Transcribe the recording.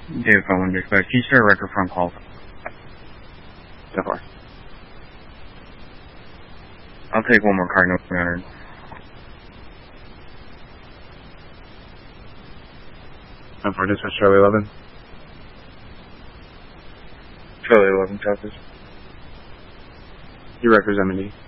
David Coleman, dispatch. Can you start a record from call? So far. I'll take one more card, no 300. So far, dispatch Charlie 11. Charlie 11, copies. You records M&D.